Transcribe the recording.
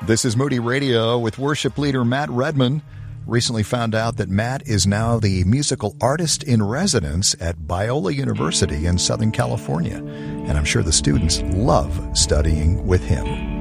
This is Moody Radio with worship leader Matt Redman. Recently found out that Matt is now the musical artist in residence at Biola University in Southern California. And I'm sure the students love studying with him.